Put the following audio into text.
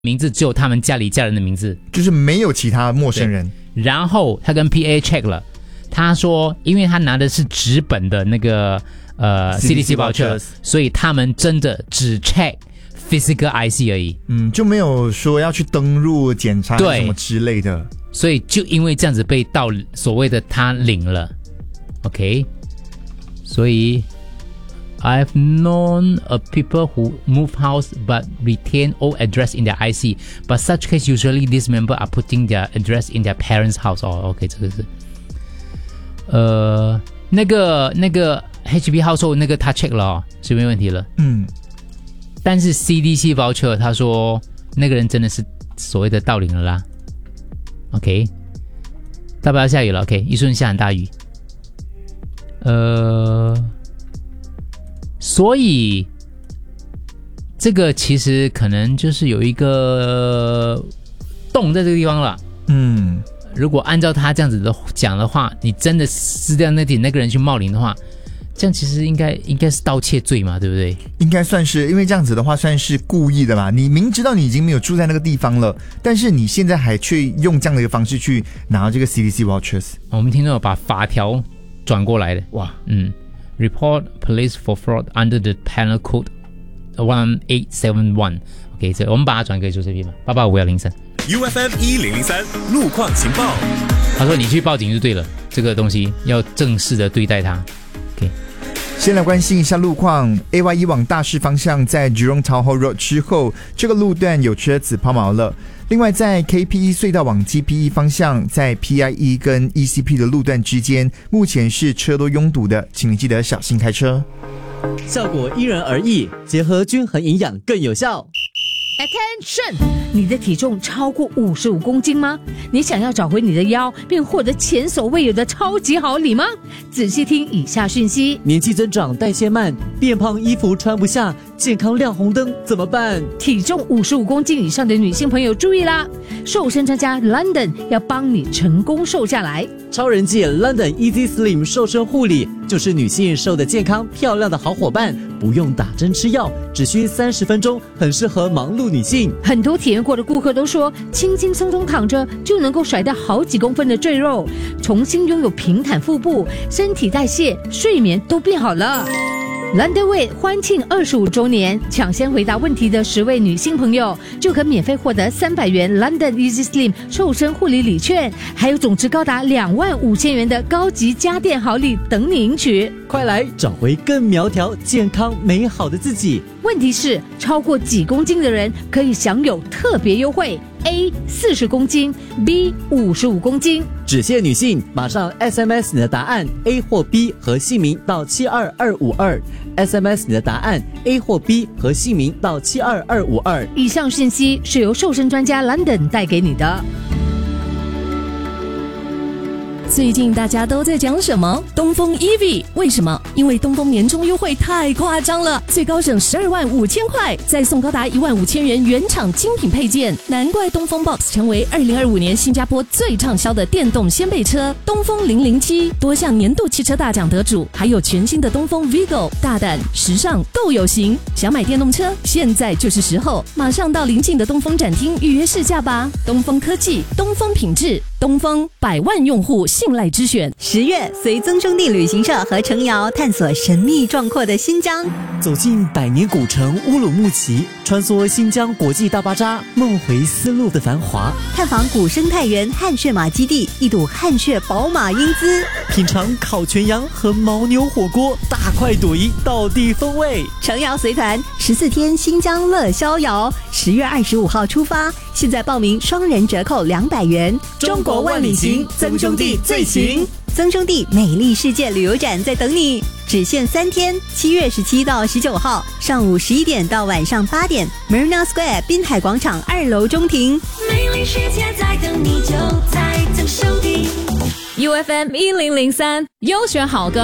名字只有他们家里家人的名字， 就是没有其他陌生人。 然后他跟 PA check 了，他说因为他拿的是纸本的那个CDC voucher， 所以他们真的只 check physical IC 而已。 就没有说要去登入检查什么之类的。 所以就因为这样子被盗所谓的他领了 ，OK， 所以 I've known of people who move house but retain old address in their IC, but such case usually these members are putting their address in their parents' house. OK， 这个是那个 HB household 那个他 check 了是没问题了。但是 CDC voucher 他说那个人真的是所谓的盗领了啦。OK， 大不了下雨了。OK， 一瞬下很大雨。所以这个其实可能就是有一个洞在这个地方了。如果按照他这样子的讲的话，你真的撕掉那个人去冒领的话，这样其实应该是盗窃罪嘛，对不对？ 应该算是，因为这样子的话算是故意的嘛。你明知道你已经没有住在那个地方了，但是你现在还去用这样的一个方式去拿这个 CDC vouchers。 我们听众有把法条转过来的。哇，Report police for fraud under the Penal Code 1871。OK， 这我们把它转给周这边吧，8851003。 UFM 1003路况情报。 他说你去报警就对了，这个东西要正式的对待它。 先来关心一下路况 ，AY1 往大市方向在 Jurong Town Hall Road 之后，这个路段有车子抛锚了。另外，在 KPE 隧道往 GPE 方向，在 PIE 跟 ECP 的路段之间，目前是车多拥堵的，请你记得小心开车。 效果因人而异，结合均衡营养更有效。 Attention！ 你的体重超过55公斤吗？你想要找回你的腰，并获得前所未有的超级好礼吗？仔细听以下讯息： 年纪增长，代谢慢，变胖，衣服穿不下，健康亮红灯，怎么办？ 体重55公斤以上的女性朋友注意啦！瘦身专家 London 要帮你成功瘦下来。 超人气 London Easy Slim 瘦身护理就是女性瘦得健康漂亮的好伙伴，不用打针吃药，只需30分钟，很适合忙碌女性。 很多体验过的顾客都说，轻轻松松躺着就能够甩掉好几公分的赘肉，重新拥有平坦腹部，身体代谢、睡眠都变好了。London Weight 欢庆25周年，抢先回答问题的10位女性朋友就可免费获得300元 London Easy Slim 瘦身护理礼券，还有总值高达25000元的高级家电好礼等你赢取。 快来找回更苗条、健康、美好的自己。 问题是，超过几公斤的人可以享有特别优惠。A 40公斤 B 55公斤， 只限女性，马上 SMS 你的答案 A 或 B 和姓名到72252 SMS 你的答案 A 或 B 和姓名到72252。 以上信息是由瘦身专家 London 带给你的。 最近大家都在讲什么？东风 EV， 为什么？因为东风年终优惠太夸张了，最高省12万5千块，再送高达15000元原厂精品配件，难怪东风 Box 成为2025年新加坡最畅销的电动掀背车。东风007多项年度汽车大奖得主，还有全新的东风 Vigo， 大胆、时尚、够有型。想买电动车，现在就是时候，马上到邻近的东风展厅预约试驾吧。东风科技，东风品质，东风100万用户信赖之选。 10月，随曾兄弟旅行社和程瑶探索神秘壮阔的新疆， 走进百年古城乌鲁木齐，穿梭新疆国际大巴扎，梦回丝路的繁华， 探访古生态园汗血马基地，一睹汗血宝马英姿， 品尝烤全羊和牦牛火锅，大快朵颐，道地风味。 程瑶随团14天新疆乐逍遥，10月25号出发，现在报名双人折扣200元。 中国万里行，曾兄弟最行。 曾兄弟美丽世界旅游展在等你，只限3天，7月17到19号，上午11点到晚上8点 ，Marina Square 滨海广场2楼中庭。 美丽世界在等你，就在曾兄弟。 UFM 1003优选好歌。